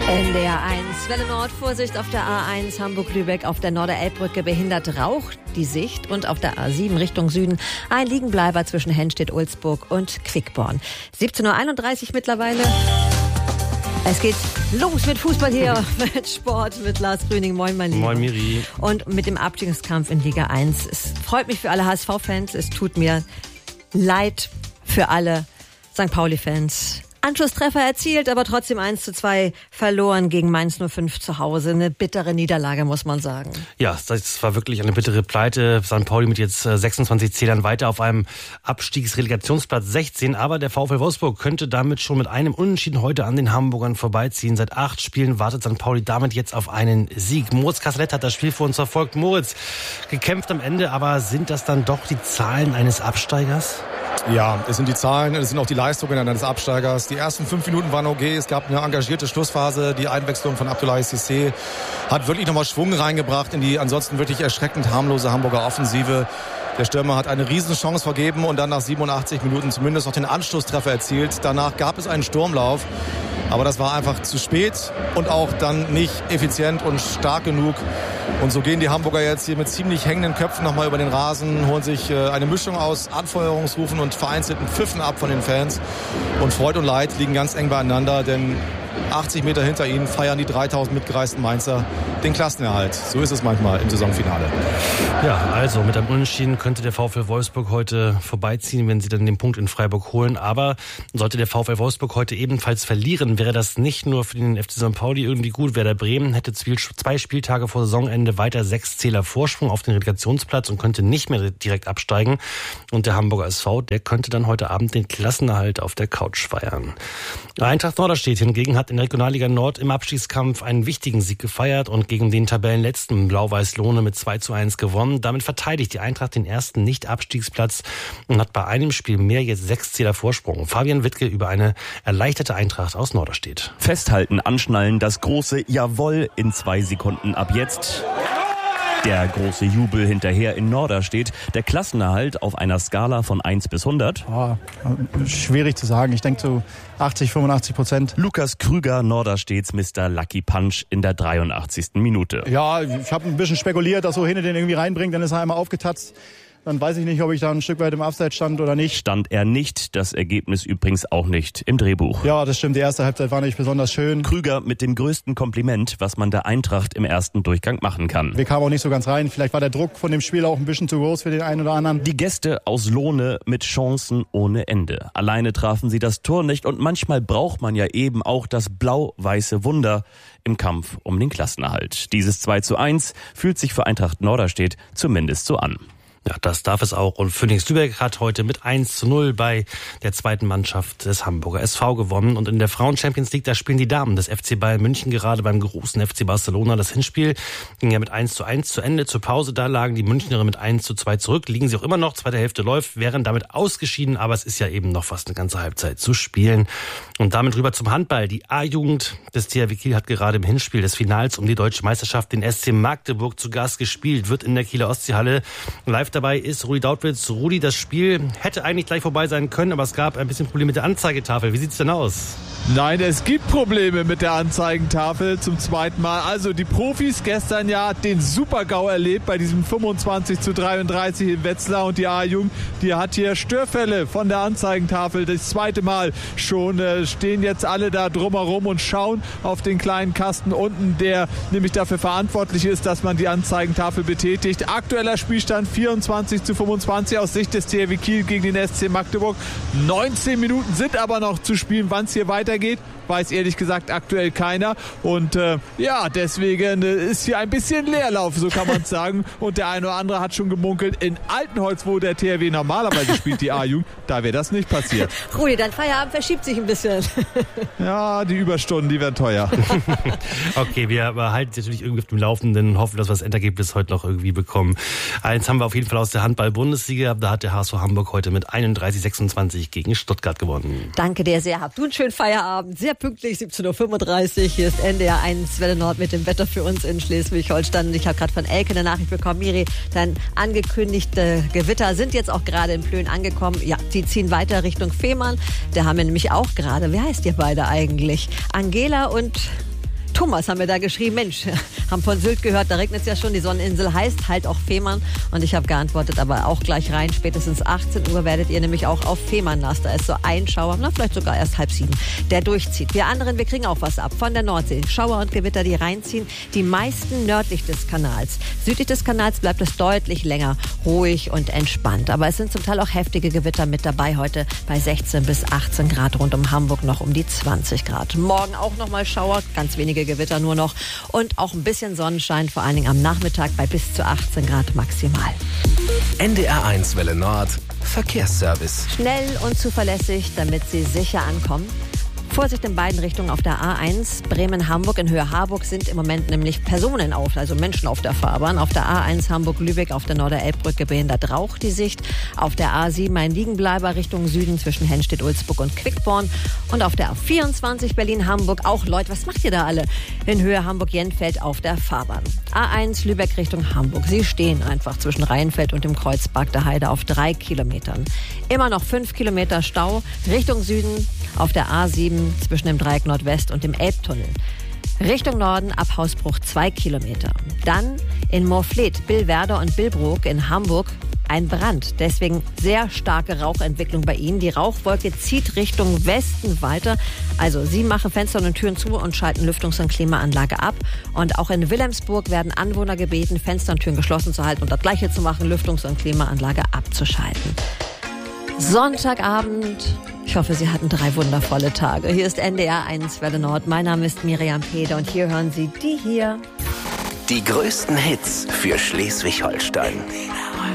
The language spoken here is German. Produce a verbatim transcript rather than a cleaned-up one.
N D R eins, Welle Nord, Vorsicht auf der A eins Hamburg-Lübeck, auf der Norderelbbrücke behindert raucht die Sicht und auf der A sieben Richtung Süden ein Liegenbleiber zwischen Henstedt-Ulzburg und Quickborn. siebzehn Uhr einunddreißig mittlerweile. Es geht los mit Fußball hier, mit Sport, mit Lars Grüning. Moin, mein Lieber. Moin, Miri. Und mit dem Abstiegskampf in Liga eins. Es freut mich für alle H S V-Fans, es tut mir leid für alle Sankt Pauli-Fans. Anschlusstreffer erzielt, aber trotzdem eins zu zwei verloren gegen Mainz null fünf zu Hause. Eine bittere Niederlage, muss man sagen. Ja, das war wirklich eine bittere Pleite. Sankt Pauli mit jetzt sechsundzwanzig Zählern weiter auf einem Abstiegsrelegationsplatz sechzehn. Aber der VfL Wolfsburg könnte damit schon mit einem Unentschieden heute an den Hamburgern vorbeiziehen. Seit acht Spielen wartet Sankt Pauli damit jetzt auf einen Sieg. Moritz Kasselett hat das Spiel vor uns verfolgt. Moritz, gekämpft am Ende, aber sind das dann doch die Zahlen eines Absteigers? Ja, es sind die Zahlen, es sind auch die Leistungen eines Absteigers. Die ersten fünf Minuten waren okay, es gab eine engagierte Schlussphase. Die Einwechslung von Abdoulaye Cissé hat wirklich nochmal Schwung reingebracht in die ansonsten wirklich erschreckend harmlose Hamburger Offensive. Der Stürmer hat eine Riesenchance vergeben und dann nach siebenundachtzig Minuten zumindest noch den Anschlusstreffer erzielt. Danach gab es einen Sturmlauf, aber das war einfach zu spät und auch dann nicht effizient und stark genug. Und so gehen die Hamburger jetzt hier mit ziemlich hängenden Köpfen nochmal über den Rasen, holen sich eine Mischung aus Anfeuerungsrufen und vereinzelten Pfiffen ab von den Fans. Und Freud und Leid liegen ganz eng beieinander, denn achtzig Meter hinter ihnen feiern die dreitausend mitgereisten Mainzer den Klassenerhalt. So ist es manchmal im Saisonfinale. Ja, also mit einem Unentschieden könnte der VfL Wolfsburg heute vorbeiziehen, wenn sie dann den Punkt in Freiburg holen. Aber sollte der VfL Wolfsburg heute ebenfalls verlieren, wäre das nicht nur für den F C Sankt Pauli irgendwie gut. Werder Bremen hätte zwei Spieltage vor Saisonende weiter sechs Zähler Vorsprung auf den Relegationsplatz und könnte nicht mehr direkt absteigen. Und der Hamburger S V, der könnte dann heute Abend den Klassenerhalt auf der Couch feiern. Eintracht Norderstedt hingegen hat in der Regionalliga Nord im Abstiegskampf einen wichtigen Sieg gefeiert und gegen den Tabellenletzten Blau-Weiß Lohne mit zwei zu eins gewonnen. Damit verteidigt die Eintracht den ersten Nicht-Abstiegsplatz und hat bei einem Spiel mehr jetzt sechs Zähler Vorsprung. Fabian Wittke über eine erleichterte Eintracht aus Norderstedt. Festhalten, anschnallen, das große Jawohl in zwei Sekunden ab jetzt. Der große Jubel hinterher in Norderstedt. Der Klassenerhalt auf einer Skala von eins bis hundert. Oh, schwierig zu sagen. Ich denke so achtzig, fünfundachtzig Prozent. Lukas Krüger, Norderstedts Mister Lucky Punch in der dreiundachtzigsten Minute. Ja, ich habe ein bisschen spekuliert, dass so Hinne den irgendwie reinbringt. Dann ist er einmal aufgetatzt. Dann weiß ich nicht, ob ich da ein Stück weit im Abseits stand oder nicht. Stand er nicht, das Ergebnis übrigens auch nicht im Drehbuch. Ja, das stimmt, die erste Halbzeit war nicht besonders schön. Krüger mit dem größten Kompliment, was man der Eintracht im ersten Durchgang machen kann. Wir kamen auch nicht so ganz rein, vielleicht war der Druck von dem Spiel auch ein bisschen zu groß für den einen oder anderen. Die Gäste aus Lohne mit Chancen ohne Ende. Alleine trafen sie das Tor nicht und manchmal braucht man ja eben auch das blau-weiße Wunder im Kampf um den Klassenerhalt. Dieses zwei zu eins fühlt sich für Eintracht Norderstedt zumindest so an. Ja, das darf es auch. Und Phoenix Lübeck hat heute mit eins zu null bei der zweiten Mannschaft des Hamburger S V gewonnen. Und in der Frauen-Champions League, da spielen die Damen des F C Bayern München gerade beim großen F C Barcelona. Das Hinspiel ging ja mit eins zu eins zu Ende. Zur Pause, da lagen die Münchnerinnen mit eins zu zwei zurück. Liegen sie auch immer noch. Zweite Hälfte läuft, wären damit ausgeschieden. Aber es ist ja eben noch fast eine ganze Halbzeit zu spielen. Und damit rüber zum Handball. Die A-Jugend des T H W Kiel hat gerade im Hinspiel des Finals um die deutsche Meisterschaft den S C Magdeburg zu Gast gespielt. Wird in der Kieler Ostseehalle live dabei ist Rudi Dautwitz. Rudi, das Spiel hätte eigentlich gleich vorbei sein können, aber es gab ein bisschen Probleme mit der Anzeigetafel. Wie sieht's denn aus? Nein, es gibt Probleme mit der Anzeigentafel zum zweiten Mal. Also die Profis gestern ja den Super-GAU erlebt bei diesem fünfundzwanzig zu dreiunddreißig in Wetzlar und die A-Jugend, die hat hier Störfälle von der Anzeigentafel. Das zweite Mal schon äh, stehen jetzt alle da drumherum und schauen auf den kleinen Kasten unten, der nämlich dafür verantwortlich ist, dass man die Anzeigentafel betätigt. Aktueller Spielstand vierundzwanzig zu fünfundzwanzig aus Sicht des T H W Kiel gegen den S C Magdeburg. neunzehn Minuten sind aber noch zu spielen. Wann es hier weitergeht, weiß ehrlich gesagt aktuell keiner. Und äh, ja, deswegen äh, ist hier ein bisschen Leerlauf, so kann man es sagen. Und der eine oder andere hat schon gemunkelt, in Altenholz, wo der T H W normalerweise spielt, die A-Jugend, da wäre das nicht passiert. Rudi, dein Feierabend verschiebt sich ein bisschen. Ja, die Überstunden, die werden teuer. Okay, wir halten es natürlich irgendwie auf dem Laufenden und hoffen, dass wir das Endergebnis heute noch irgendwie bekommen. Eins haben wir auf jeden Fall aus der Handball-Bundesliga. Da hat der H S V Hamburg heute mit einunddreißig sechsundzwanzig gegen Stuttgart gewonnen. Danke dir sehr. Habt du einen schönen Feierabend. Sehr pünktlich, siebzehn Uhr fünfunddreißig. Hier ist N D R eins Welle Nord mit dem Wetter für uns in Schleswig-Holstein. Ich habe gerade von Elke eine Nachricht bekommen. Miri, dein angekündigte Gewitter sind jetzt auch gerade in Plön angekommen. Ja, die ziehen weiter Richtung Fehmarn. Da haben wir nämlich auch gerade, wie heißt ihr beide eigentlich? Angela und Thomas haben wir da geschrieben, Mensch, haben von Sylt gehört, da regnet es ja schon, die Sonneninsel heißt halt auch Fehmarn. Und ich habe geantwortet, aber auch gleich rein, spätestens achtzehn Uhr werdet ihr nämlich auch auf Fehmarn nass. Da ist so ein Schauer, na vielleicht sogar erst halb sieben, der durchzieht. Wir anderen, wir kriegen auch was ab von der Nordsee. Schauer und Gewitter, die reinziehen, die meisten nördlich des Kanals. Südlich des Kanals bleibt es deutlich länger ruhig und entspannt. Aber es sind zum Teil auch heftige Gewitter mit dabei, heute bei sechzehn bis achtzehn Grad, rund um Hamburg noch um die zwanzig Grad. Morgen auch nochmal Schauer, ganz wenige Gewitter nur noch und auch ein bisschen Sonnenschein, vor allen Dingen am Nachmittag bei bis zu achtzehn Grad maximal. N D R eins Welle Nord, Verkehrsservice. Schnell und zuverlässig, damit Sie sicher ankommen. Vorsicht in beiden Richtungen auf der A eins, Bremen-Hamburg. In Höhe Harburg sind im Moment nämlich Personen auf, also Menschen auf der Fahrbahn. Auf der A eins Hamburg-Lübeck auf der Norder-Elbbrücke behindert Rauch die Sicht. Auf der A sieben ein Liegenbleiber Richtung Süden zwischen Hennstedt-Ulzburg und Quickborn. Und auf der A vierundzwanzig Berlin-Hamburg auch Leute, was macht ihr da alle? In Höhe Hamburg-Jenfeld auf der Fahrbahn. A eins Lübeck Richtung Hamburg. Sie stehen einfach zwischen Rheinfeld und dem Kreuzberg der Heide auf drei Kilometern. Immer noch fünf Kilometer Stau Richtung Süden auf der A sieben zwischen dem Dreieck Nordwest und dem Elbtunnel. Richtung Norden ab Hausbruch zwei Kilometer. Dann in Moorfleet, Billwerder und Billbrook in Hamburg ein Brand. Deswegen sehr starke Rauchentwicklung bei Ihnen. Die Rauchwolke zieht Richtung Westen weiter. Also Sie machen Fenster und Türen zu und schalten Lüftungs- und Klimaanlage ab. Und auch in Wilhelmsburg werden Anwohner gebeten, Fenster und Türen geschlossen zu halten und das Gleiche zu machen, Lüftungs- und Klimaanlage abzuschalten. Sonntagabend. Ich hoffe, Sie hatten drei wundervolle Tage. Hier ist N D R eins Welle Nord. Mein Name ist Miriam Peder und hier hören Sie die hier. Die größten Hits für Schleswig-Holstein.